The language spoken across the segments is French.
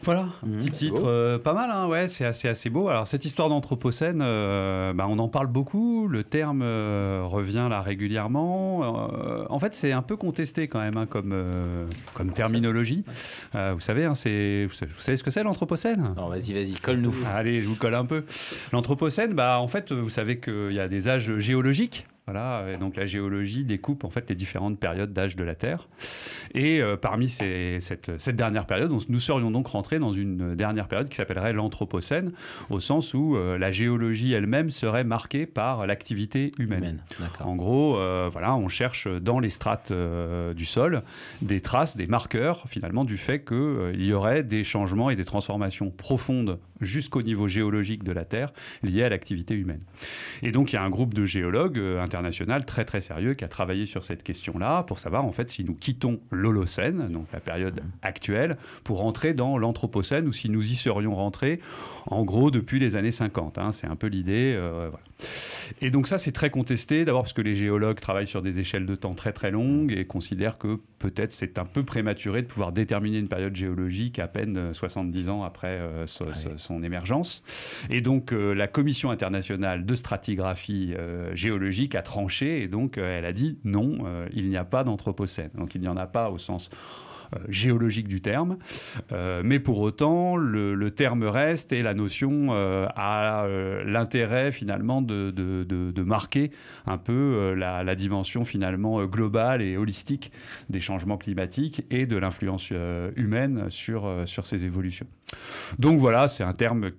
Voilà, petit titre pas mal, hein, ouais, c'est assez beau. Alors cette histoire d'anthropocène, on en parle beaucoup, le terme revient là régulièrement. En fait, c'est un peu contesté quand même hein, comme terminologie. Vous savez, hein, vous savez ce que c'est l'anthropocène ? Non, vas-y, colle-nous. Allez, je vous colle un peu. L'anthropocène, en fait, vous savez qu'il y a des âges géologiques. Voilà, et donc la géologie découpe en fait les différentes périodes d'âge de la Terre. Et parmi cette dernière période, nous serions donc rentrés dans une dernière période qui s'appellerait l'Anthropocène, au sens où la géologie elle-même serait marquée par l'activité humaine. En gros, on cherche dans les strates du sol des traces, des marqueurs finalement du fait qu'il y aurait des changements et des transformations profondes jusqu'au niveau géologique de la Terre liées à l'activité humaine. Et donc il y a un groupe de géologues international très très sérieux qui a travaillé sur cette question-là pour savoir en fait si nous quittons l'Holocène, donc la période actuelle, pour rentrer dans l'Anthropocène ou si nous y serions rentrés en gros depuis les années 50. Hein, c'est un peu l'idée. Voilà. Et donc ça c'est très contesté, d'abord parce que les géologues travaillent sur des échelles de temps très très longues et considèrent que peut-être c'est un peu prématuré de pouvoir déterminer une période géologique à peine 70 ans après son émergence. Et donc la Commission internationale de stratigraphie géologique a tranché et donc elle a dit non, il n'y a pas d'anthropocène. Donc il n'y en a pas au sens géologique du terme, mais pour autant le terme reste et la notion a l'intérêt finalement de marquer un peu la dimension finalement globale et holistique des changements climatiques et de l'influence humaine sur ces évolutions. Donc voilà, c'est un terme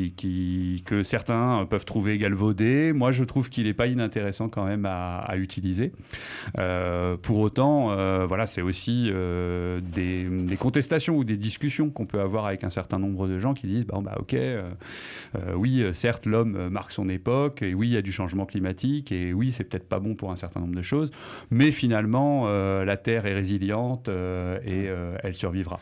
que certains peuvent trouver galvaudé. Moi, je trouve qu'il n'est pas inintéressant quand même à utiliser. Pour autant, c'est aussi des contestations ou des discussions qu'on peut avoir avec un certain nombre de gens qui disent oui, certes, l'homme marque son époque, et oui, il y a du changement climatique, et oui, c'est peut-être pas bon pour un certain nombre de choses, mais finalement, la Terre est résiliente et elle survivra.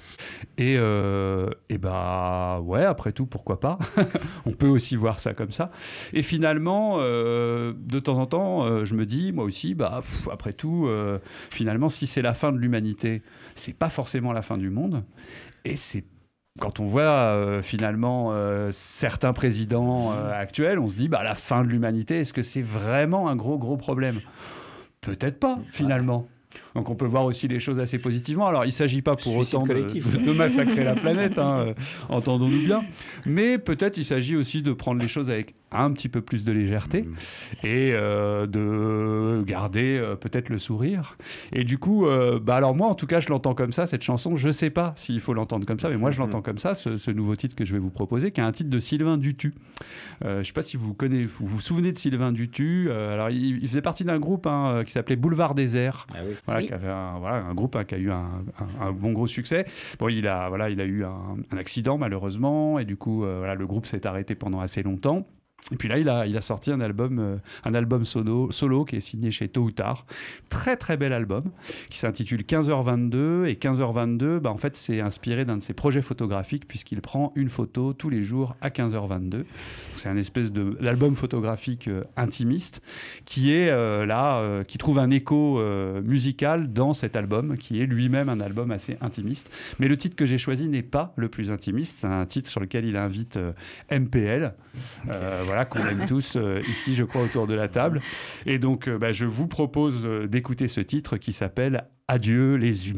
Ouais, après tout, pourquoi pas ? On peut aussi voir ça comme ça. Et finalement, de temps en temps, je me dis, moi aussi, après tout, finalement, si c'est la fin de l'humanité, c'est pas forcément la fin du monde. Et c'est quand on voit finalement certains présidents actuels, on se dit, la fin de l'humanité, est-ce que c'est vraiment un gros problème ? Peut-être pas, finalement. Donc on peut voir aussi les choses assez positivement. Alors il ne s'agit pas pour autant de massacrer la planète, hein, entendons-nous bien, mais peut-être il s'agit aussi de prendre les choses avec un petit peu plus de légèreté et de garder peut-être le sourire. Et du coup, alors moi en tout cas je l'entends comme ça, cette chanson, je ne sais pas s'il faut l'entendre comme ça, mais moi je l'entends comme ça, ce nouveau titre que je vais vous proposer, qui est un titre de Sylvain Dutu. Je ne sais pas si vous vous souvenez de Sylvain Dutu. Alors il faisait partie d'un groupe qui s'appelait Boulevard Désert. Ah oui. Voilà, oui. Qui avait un groupe qui a eu un bon gros succès. Bon, il a eu un accident malheureusement et du coup le groupe s'est arrêté pendant assez longtemps. Et puis là, il a sorti un album solo qui est signé chez Tôt ou Tard. Très, très bel album qui s'intitule 15h22. Et 15h22, en fait, c'est inspiré d'un de ses projets photographiques puisqu'il prend une photo tous les jours à 15h22. C'est un espèce d'album photographique intimiste qui est qui trouve un écho musical dans cet album qui est lui-même un album assez intimiste. Mais le titre que j'ai choisi n'est pas le plus intimiste. C'est un titre sur lequel il invite MPL. Qu'on aime tous ici, je crois, autour de la table. Et donc, je vous propose d'écouter ce titre qui s'appelle « Adieu les humains ».